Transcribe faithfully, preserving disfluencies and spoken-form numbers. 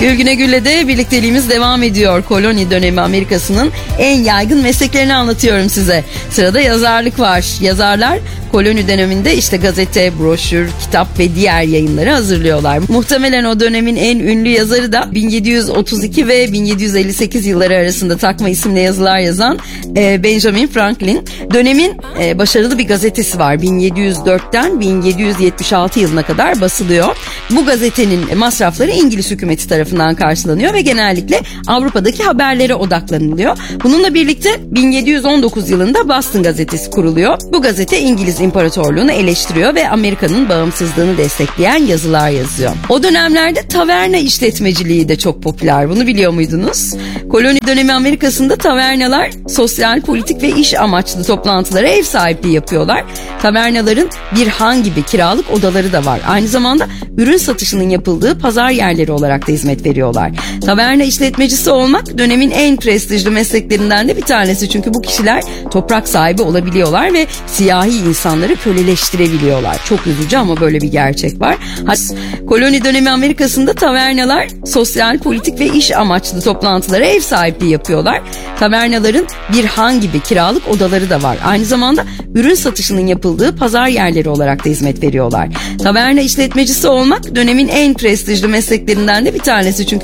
Gül Güne Gül'le de birlikteliğimiz devam ediyor. Koloni dönemi Amerika'sının en yaygın mesleklerini anlatıyorum size. Sırada yazarlık var. Yazarlar koloni döneminde işte gazete, broşür, kitap ve diğer yayınları hazırlıyorlar. Muhtemelen o dönemin en ünlü yazarı da bin yedi yüz otuz iki ve bin yedi yüz elli sekiz yılları arasında takma isimle yazılar yazan Benjamin Franklin. Dönemin başarılı bir gazetesi var. bin yedi yüz dörtten bin yedi yüz yetmiş altı yılına kadar basılıyor. Bu gazetenin masrafları İngiliz hükümeti tarafından karşılanıyor ve genellikle Avrupa'daki haberlere odaklanılıyor. Bununla birlikte bin yedi yüz on dokuz yılında Boston gazetesi kuruluyor. Bu gazete İngiliz İmparatorluğunu eleştiriyor ve Amerika'nın bağımsızlığını destekleyen yazılar yazıyor. O dönemlerde taverna işletmeciliği de çok popüler. Bunu biliyor muydunuz? Koloni dönemi Amerika'sında tavernalar sosyal, politik ve iş amaçlı toplantılara ev sahipliği yapıyorlar. Tavernaların bir han gibi kiralık odaları da var. Aynı zamanda ürün satışının yapıldığı pazar yerleri olarak da hizmet veriyorlar. Taverna işletmecisi olmak dönemin en prestijli mesleklerinden de bir tanesi. Çünkü bu kişiler toprak sahibi olabiliyorlar ve siyahi insanları köleleştirebiliyorlar. Çok üzücü ama böyle bir gerçek var. Koloni dönemi Amerika'sında tavernalar sosyal, politik ve iş amaçlı toplantılara ev sahipliği yapıyorlar. Tavernaların bir han gibi kiralık odaları da var. Aynı zamanda ürün satışının yapıldığı pazar yerleri olarak da hizmet veriyorlar. Taverna işletmecisi olmak dönemin en prestijli mesleklerinden de bir tanesi. Çünkü